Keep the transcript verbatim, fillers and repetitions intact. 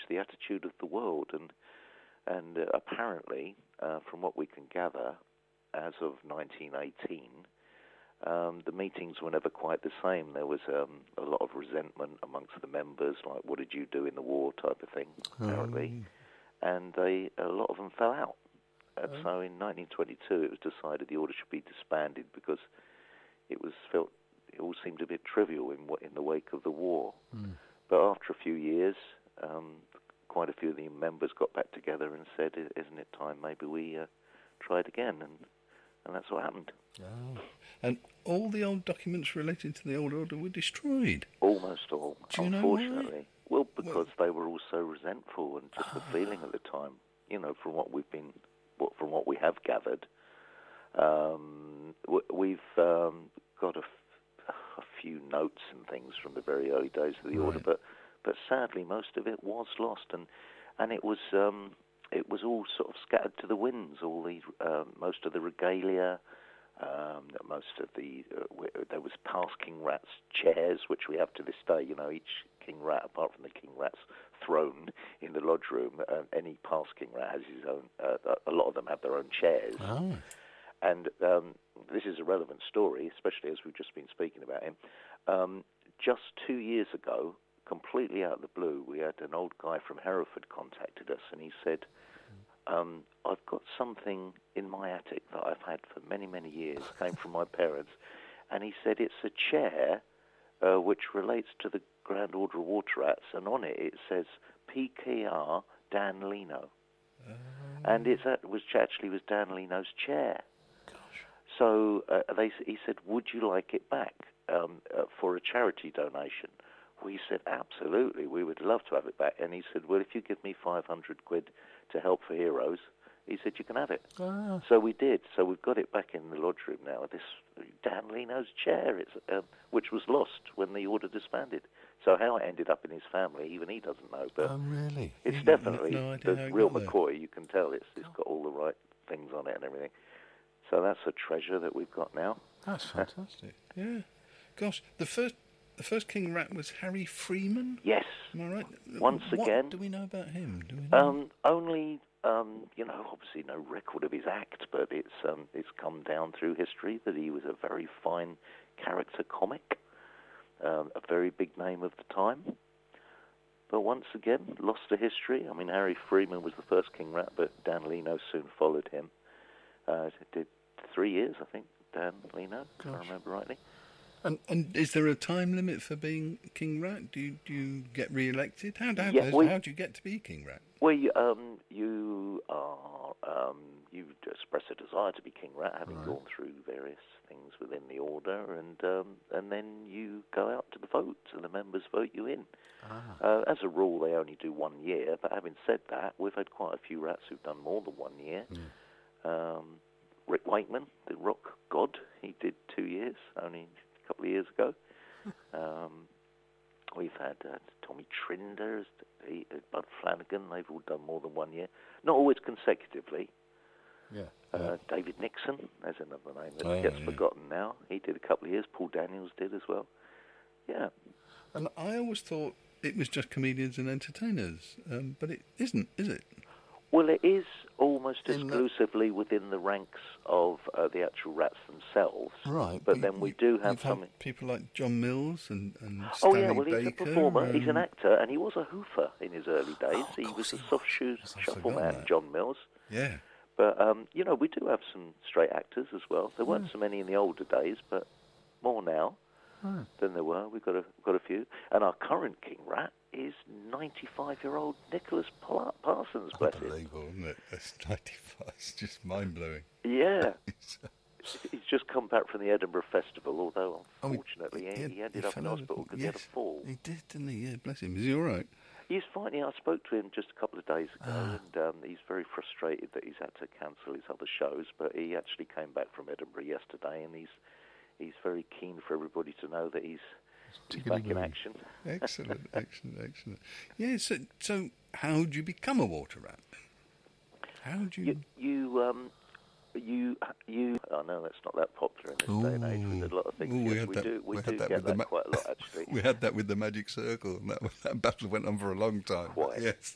the attitude of the world. And and uh, apparently, uh, from what we can gather, as of nineteen eighteen, um, the meetings were never quite the same. There was um, a lot of resentment amongst the members, like, what did you do in the war type of thing, apparently. Um. And they a lot of them fell out. And um. So in nineteen twenty-two, it was decided the order should be disbanded because it was felt it all seemed a bit trivial in in the wake of the war. Mm. But after a few years, um, quite a few of the members got back together and said, "Isn't it time maybe we uh, try it again?" And and that's what happened. Oh. And all the old documents related to the old order were destroyed. Almost all, Do you unfortunately. Know why? Well, because well, they were all so resentful, and just the feeling at the time. You know, from what we've been, what from what we have gathered, um, we've um, got a. a few notes and things from the very early days of the right. order, but but sadly most of it was lost, and and it was um, it was all sort of scattered to the winds. All the uh, most of the regalia, um, most of the uh, w- there was past King Rat's chairs, which we have to this day. You know, each King Rat, apart from the King Rat's throne in the lodge room, uh, any past King Rat has his own. Uh, a lot of them have their own chairs. Oh. And um, this is a relevant story, especially as we've just been speaking about him. Um, just two years ago, completely out of the blue, we had an old guy from Hereford contacted us, and he said, um, I've got something in my attic that I've had for many, many years, came from my parents, and he said it's a chair uh, which relates to the Grand Order of Water Rats, and on it it says P K R Dan Leno. Um. And it's, it was actually was Dan Leno's chair. So uh, they, he said, would you like it back um, uh, for a charity donation? We said, absolutely, we would love to have it back. And he said, well, if you give me five hundred quid to Help for Heroes, he said, you can have it. Ah. So we did. So we've got it back in the lodge room now, this Dan Leno's chair, it's, uh, which was lost when the order disbanded. So how it ended up in his family, even he doesn't know. But oh, really? It's you, definitely no the real McCoy. You can tell it's, it's got all the right things on it and everything. So that's a treasure that we've got now. That's fantastic. Yeah. Gosh, the first the first King Rat was Harry Freeman? Yes. Am I right? Once what again. What do we know about him? Do we know? Um, only, um, you know, obviously no record of his act, but it's um, it's come down through history that he was a very fine character comic, um, a very big name of the time. But once again, lost to history. I mean, Harry Freeman was the first King Rat, but Dan Leno soon followed him. Uh, did three years, I think, Dan Leno, if I remember rightly. And and is there a time limit for being King Rat? Do you, do you get re-elected? How, how, yeah, we, how do you get to be King Rat? Well, you, um, you are um, you express a desire to be King Rat, having right. gone through various things within the order, and um, and then you go out to the votes, and the members vote you in. Ah. Uh, as a rule, they only do one year. But having said that, we've had quite a few rats who've done more than one year. Mm. Um, Rick Wakeman, the rock god, he did two years, only a couple of years ago. um, we've had uh, Tommy Trinder, he, uh, Bud Flanagan, they've all done more than one year. Not always consecutively. Yeah. Uh, yeah. David Nixon, there's another name that oh, gets yeah. forgotten now. He did a couple of years. Paul Daniels did as well. Yeah. And I always thought it was just comedians and entertainers, um, but it isn't, is it? Well, it is almost exclusively within the ranks of uh, the actual rats themselves. Right. But, but then you, we do have some... Had people like John Mills and, and Stanley Oh, yeah, well, he's Baker, a performer. and... He's an actor, and he was a hoofer in his early days. Oh, he was a he soft shoe shuffle man, that. John Mills. Yeah. But, um, you know, we do have some straight actors as well. There weren't yeah. so many in the older days, but more now oh. than there were. We've got a, got a few. And our current King Rat is ninety-five-year-old Nicholas Parsons, bless him. Unbelievable, isn't it? That's ninety-five. It's just mind-blowing. Yeah. He's just come back from the Edinburgh Festival, although, unfortunately, oh, he, he, he ended he up in hospital because yes, he had a fall. He did, didn't he? Yeah, bless him. Is he all right? He's fine. Yeah, I spoke to him just a couple of days ago, ah. and um, he's very frustrated that he's had to cancel his other shows, but he actually came back from Edinburgh yesterday, and he's he's very keen for everybody to know that he's, he's back in action. Excellent, excellent, excellent. Yeah, so, so how do you become a water rat? How do you... You... you um, You, you. I know that's not that popular in this Ooh. day and age with a lot of things. Ooh, we yes, had we that, do, we we do had that get with that the ma- quite a lot, actually. We had that with the Magic Circle, and that, that battle went on for a long time. Quite. Yes.